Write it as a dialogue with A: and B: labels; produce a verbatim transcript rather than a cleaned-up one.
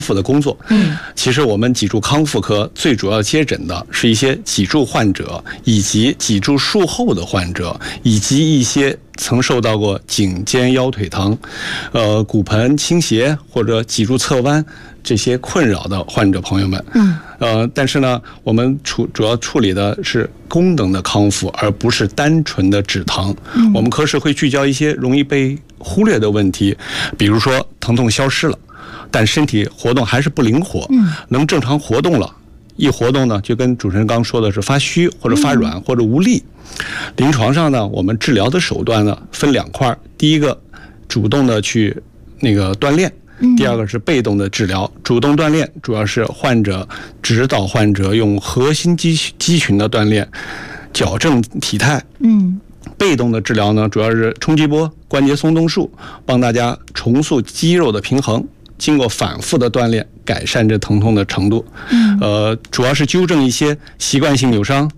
A: 复的工作。嗯，其实我们脊柱康复科最主要接诊的是一些脊柱患者，以及脊柱术后的患者，以及一些曾受到过颈肩腰腿疼、呃骨盆倾斜或者脊柱侧弯这些困扰的患者朋友们。嗯，呃，但是呢，我们处主要处理的是功能的康复，而不是单纯的止疼。嗯，我们科室会聚焦一些容易被忽略的问题，比如说疼痛消失了，但身体活动还是不灵活，嗯，能正常活动了，一活动呢，就跟主持人刚说的是发虚或者发软或者无力。临床上呢，我们治疗的手段呢分两块，第一个主动的去那个锻炼，第二个是被动的治疗。主动锻炼主要是患者指导患者用核心肌肌群的锻炼，矫正体态。嗯。被动的治疗呢，主要是冲击波、关节松动术，帮大家重塑肌肉的平衡。经过反复的锻炼，改善这疼痛的程度。嗯，呃，主要是纠正一些习惯性扭伤、